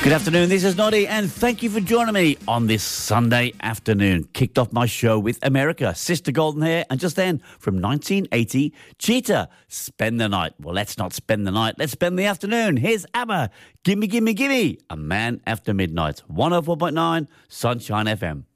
Good afternoon, this is Noddy, and thank you for joining me on this Sunday afternoon. Kicked off my show with America, Sister Golden Hair, and just then, from 1980, Cheetah, Spend the Night. Well, let's not spend the night, let's spend the afternoon. Here's ABBA, Gimme, Gimme, Gimme, A Man After Midnight, 104.9 Sunshine FM.